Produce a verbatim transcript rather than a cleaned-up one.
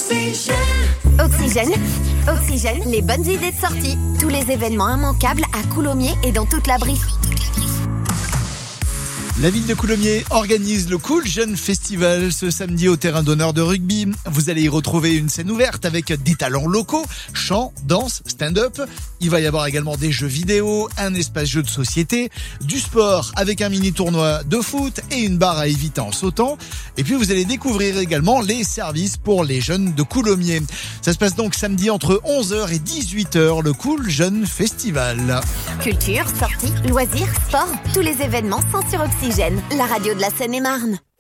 Oxygène, Oxygène, les bonnes idées de sortie. Tous les événements immanquables à Coulommiers et dans toute la Brie. La ville de Coulommiers organise le Cool Jeune Festival ce samedi au terrain d'honneur de rugby. Vous allez y retrouver une scène ouverte avec des talents locaux, chant, danse, stand-up. Il va y avoir également des jeux vidéo, un espace jeu de société, du sport avec un mini tournoi de foot et une barre à éviter en sautant. Et puis vous allez découvrir également les services pour les jeunes de Coulommiers. Ça se passe donc samedi entre onze heures et dix-huit heures, le Cool Jeune Festival. Culture, sorties, loisirs, sport, tous les événements sont sur Oxygène, la radio de la Seine-et-Marne.